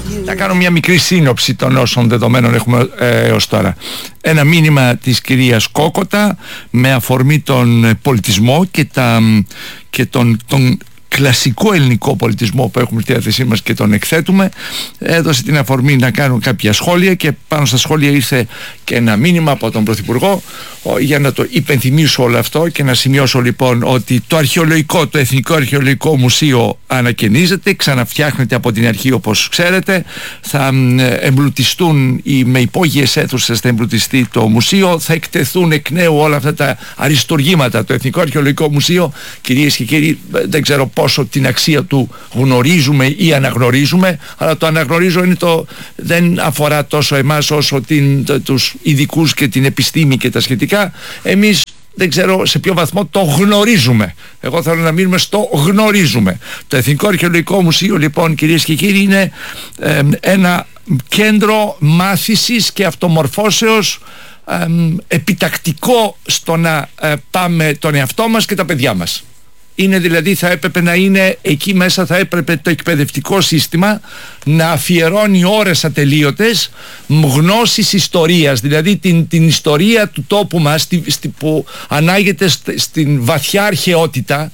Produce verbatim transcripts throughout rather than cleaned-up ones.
Θα κάνω μια μικρή σύνοψη των όσων δεδομένων έχουμε ε, έως τώρα. Ένα μήνυμα της κυρίας Κόκοτα με αφορμή τον πολιτισμό και, τα, και τον, τον κλασικό ελληνικό πολιτισμό που έχουμε στη διάθεσή μας και τον εκθέτουμε. Έδωσε την αφορμή να κάνουν κάποια σχόλια και πάνω στα σχόλια ήρθε και ένα μήνυμα από τον Πρωθυπουργό για να το υπενθυμίσω όλο αυτό και να σημειώσω λοιπόν ότι το αρχαιολογικό, το Εθνικό Αρχαιολογικό Μουσείο ανακαινίζεται, ξαναφτιάχνεται από την αρχή όπως ξέρετε, θα εμπλουτιστούν οι, με υπόγειες αίθουσες θα εμπλουτιστεί το μουσείο, θα εκτεθούν εκ νέου όλα αυτά τα αριστουργήματα. Το Εθνικό Αρχαιολογικό Μουσείο, κυρίες και κύριοι, δεν ξέρω πόσο την αξία του γνωρίζουμε ή αναγνωρίζουμε, αλλά το αναγνωρίζω είναι το, δεν αφορά τόσο εμάς όσο την, το, τους ειδικούς και την επιστήμη και τα σχετικά. Εμείς δεν ξέρω σε ποιο βαθμό το γνωρίζουμε. Εγώ θέλω να μείνουμε στο γνωρίζουμε. Το Εθνικό Αρχαιολογικό Μουσείο λοιπόν, κυρίες και κύριοι, είναι ε, ένα κέντρο μάθησης και αυτομορφώσεως ε, επιτακτικό στο να ε, πάμε τον εαυτό μας και τα παιδιά μας. Είναι δηλαδή, θα έπρεπε να είναι εκεί μέσα, θα έπρεπε το εκπαιδευτικό σύστημα να αφιερώνει ώρες ατελείωτες γνώσης ιστορίας, δηλαδή την, την ιστορία του τόπου μας στη, στη, που ανάγεται st, στην βαθιά αρχαιότητα,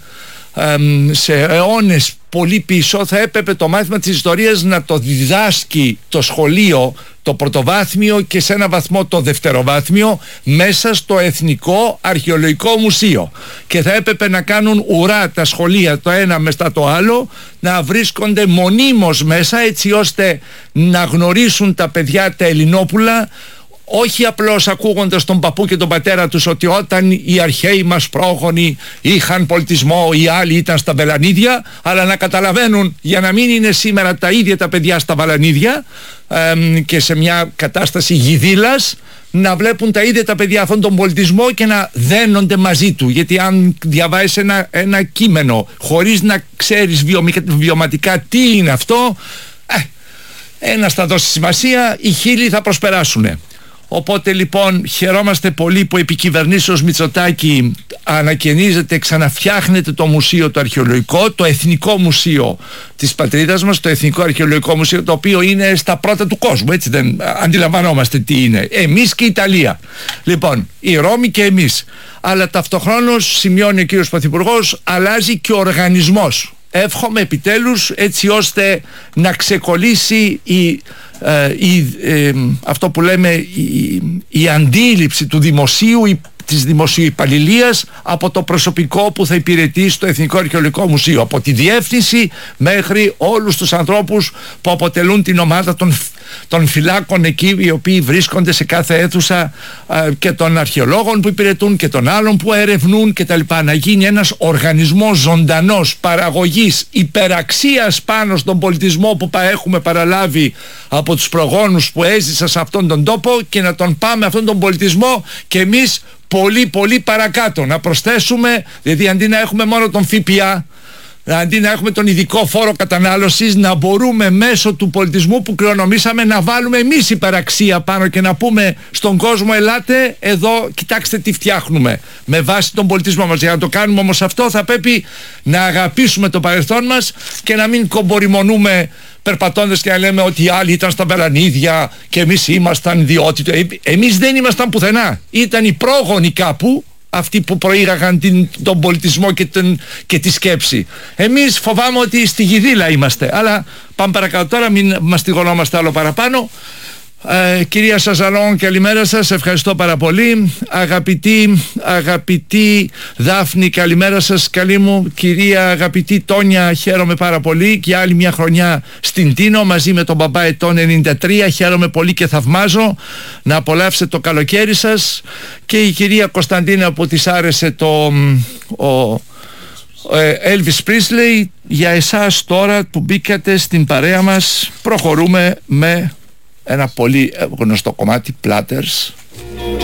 εμ, σε αιώνες πολύ πίσω. Θα έπρεπε το μάθημα της ιστορίας να το διδάσκει το σχολείο, το πρωτοβάθμιο και σε ένα βαθμό το δευτεροβάθμιο μέσα στο Εθνικό Αρχαιολογικό Μουσείο, και θα έπρεπε να κάνουν ουρά τα σχολεία το ένα μετά το άλλο, να βρίσκονται μονίμως μέσα έτσι ώστε να γνωρίσουν τα παιδιά τα Ελληνόπουλα, όχι απλώς ακούγοντας τον παππού και τον πατέρα τους ότι όταν οι αρχαίοι μας πρόγονοι είχαν πολιτισμό, οι άλλοι ήταν στα βελανίδια, αλλά να καταλαβαίνουν, για να μην είναι σήμερα τα ίδια τα παιδιά στα βαλανίδια εμ, και σε μια κατάσταση γιδίλας, να βλέπουν τα ίδια τα παιδιά αυτόν τον πολιτισμό και να δένονται μαζί του. Γιατί αν διαβάζεις ένα, ένα κείμενο χωρίς να ξέρεις βιωματικά τι είναι αυτό, ε, ένας θα δώσει σημασία, οι χίλιοι θα προσπεράσουν. Οπότε λοιπόν χαιρόμαστε πολύ που επί κυβερνήσεως Μητσοτάκη ανακαινίζεται, ξαναφτιάχνεται το μουσείο το αρχαιολογικό, το Εθνικό Μουσείο της πατρίδας μας, το Εθνικό Αρχαιολογικό Μουσείο, το οποίο είναι στα πρώτα του κόσμου, έτσι δεν αντιλαμβανόμαστε τι είναι, εμείς και η Ιταλία, λοιπόν η Ρώμη και εμείς. Αλλά ταυτοχρόνως, σημειώνει ο κύριος Πρωθυπουργός, αλλάζει και ο οργανισμός. Εύχομαι επιτέλους έτσι ώστε να ξεκολλήσει η, ε, η, ε, αυτό που λέμε η, η αντίληψη του δημοσίου, η, της δημοσίου υπαλληλίας από το προσωπικό που θα υπηρετεί στο Εθνικό Αρχαιολογικό Μουσείο, από τη διεύθυνση μέχρι όλους τους ανθρώπους που αποτελούν την ομάδα των, των φυλάκων εκεί, οι οποίοι βρίσκονται σε κάθε αίθουσα, ε, και των αρχαιολόγων που υπηρετούν και των άλλων που ερευνούν κτλ. Να γίνει ένας οργανισμός ζωντανός παραγωγής υπεραξίας πάνω στον πολιτισμό που έχουμε παραλάβει από τους προγόνους που έζησαν σε αυτόν τον τόπο, και να τον πάμε αυτόν τον πολιτισμό και εμείς πολύ πολύ παρακάτω, να προσθέσουμε, δηλαδή αντί να έχουμε μόνο τον ΦΠΑ, αντί να έχουμε τον ειδικό φόρο κατανάλωσης, να μπορούμε μέσω του πολιτισμού που κληρονομήσαμε να βάλουμε εμείς υπεραξία πάνω και να πούμε στον κόσμο, ελάτε εδώ, κοιτάξτε τι φτιάχνουμε με βάση τον πολιτισμό μας. Για να το κάνουμε όμως αυτό θα πρέπει να αγαπήσουμε το παρελθόν μας και να μην κομποριμονούμε περπατώντας και να λέμε ότι οι άλλοι ήταν στα βελανίδια και εμείς ήμασταν ιδιότητες. Ε, εμείς δεν ήμασταν πουθενά. Ήταν οι πρόγονοι κάπου, αυτοί που προήγαγαν την, τον πολιτισμό και, την, και τη σκέψη. Εμείς φοβάμαι ότι στη γιδίλα είμαστε. Αλλά πάμε παρακάτω τώρα, μην μαστιγωνόμαστε άλλο παραπάνω. Ε, κυρία Σαζαλόν, καλημέρα σας, ευχαριστώ πάρα πολύ. Αγαπητή, αγαπητή Δάφνη, καλημέρα σας, καλή μου. Κυρία αγαπητή Τόνια, χαίρομαι πάρα πολύ και άλλη μια χρονιά στην Τίνο μαζί με τον μπαμπά ετών ενενήντα τρία, χαίρομαι πολύ και θαυμάζω. Να απολαύσετε το καλοκαίρι σας. Και η κυρία Κωνσταντίνα που της άρεσε το ο, Elvis Presley, για εσάς τώρα που μπήκατε στην παρέα μας, προχωρούμε με ένα πολύ γνωστό κομμάτι, Platters.